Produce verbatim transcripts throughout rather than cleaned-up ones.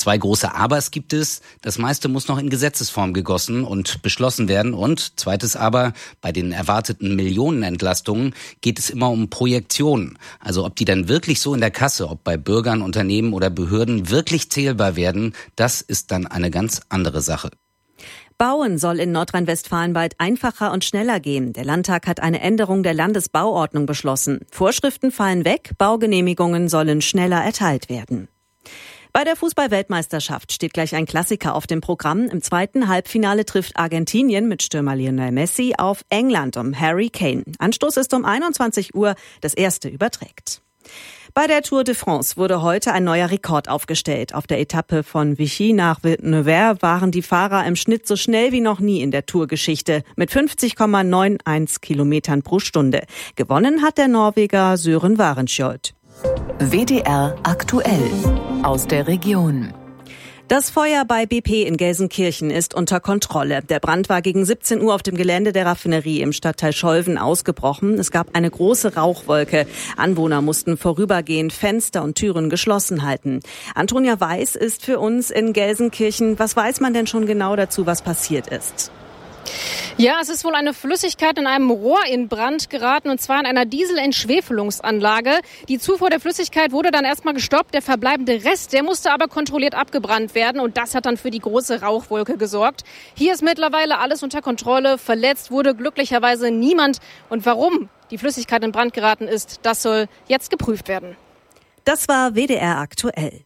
zwei große Abers gibt es. Das meiste muss noch in Gesetzesform gegossen und beschlossen werden. Und zweites Aber, bei den erwarteten Millionenentlastungen geht es immer um Projektionen. Also ob die dann wirklich so in der Kasse, ob bei Bürgern, Unternehmen oder Behörden wirklich zählbar werden, das ist dann eine ganz andere Sache. Bauen soll in Nordrhein-Westfalen bald einfacher und schneller gehen. Der Landtag hat eine Änderung der Landesbauordnung beschlossen. Vorschriften fallen weg, Baugenehmigungen sollen schneller erteilt werden. Bei der Fußball-Weltmeisterschaft steht gleich ein Klassiker auf dem Programm. Im zweiten Halbfinale trifft Argentinien mit Stürmer Lionel Messi auf England um Harry Kane. Anstoß ist um einundzwanzig Uhr, das erste überträgt. Bei der Tour de France wurde heute ein neuer Rekord aufgestellt. Auf der Etappe von Vichy nach Nevers waren die Fahrer im Schnitt so schnell wie noch nie in der Tourgeschichte mit fünfzig Komma einundneunzig Kilometern pro Stunde. Gewonnen hat der Norweger Søren Varenskjold. W D R aktuell aus der Region. Das Feuer bei B P in Gelsenkirchen ist unter Kontrolle. Der Brand war gegen siebzehn Uhr auf dem Gelände der Raffinerie im Stadtteil Scholven ausgebrochen. Es gab eine große Rauchwolke. Anwohner mussten vorübergehend Fenster und Türen geschlossen halten. Antonia Weiß ist für uns in Gelsenkirchen. Was weiß man denn schon genau dazu, was passiert ist? Ja, es ist wohl eine Flüssigkeit in einem Rohr in Brand geraten, und zwar in einer Dieselentschwefelungsanlage. Die Zufuhr der Flüssigkeit wurde dann erstmal gestoppt. Der verbleibende Rest, der musste aber kontrolliert abgebrannt werden, und das hat dann für die große Rauchwolke gesorgt. Hier ist mittlerweile alles unter Kontrolle. Verletzt wurde glücklicherweise niemand. Und warum die Flüssigkeit in Brand geraten ist, das soll jetzt geprüft werden. Das war W D R aktuell.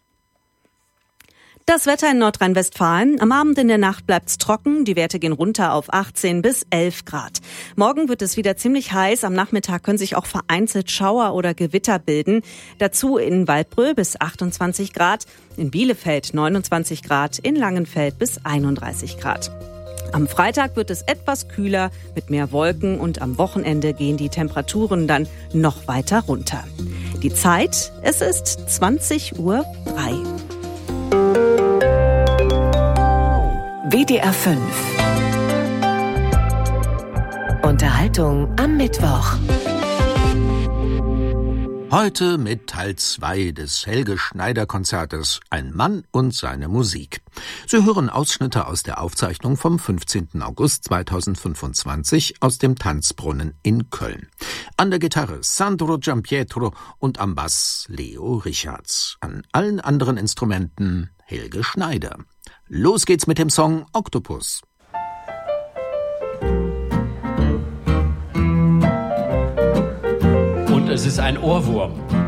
Das Wetter in Nordrhein-Westfalen. Am Abend in der Nacht bleibt's trocken. Die Werte gehen runter auf achtzehn bis elf Grad. Morgen wird es wieder ziemlich heiß. Am Nachmittag können sich auch vereinzelt Schauer oder Gewitter bilden. Dazu in Waldbröl bis achtundzwanzig Grad, in Bielefeld neunundzwanzig Grad, in Langenfeld bis einunddreißig Grad. Am Freitag wird es etwas kühler mit mehr Wolken, und am Wochenende gehen die Temperaturen dann noch weiter runter. Die Zeit, es ist zwanzig Uhr drei. W D R fünf. Unterhaltung am Mittwoch. Heute mit Teil zwei des Helge-Schneider-Konzertes »Ein Mann und seine Musik«. Sie hören Ausschnitte aus der Aufzeichnung vom fünfzehnten August zweitausendfünfundzwanzig aus dem Tanzbrunnen in Köln. An der Gitarre Sandro Giampietro und am Bass Leo Richards. An allen anderen Instrumenten Helge Schneider. Los geht's mit dem Song Oktopus. Und es ist ein Ohrwurm.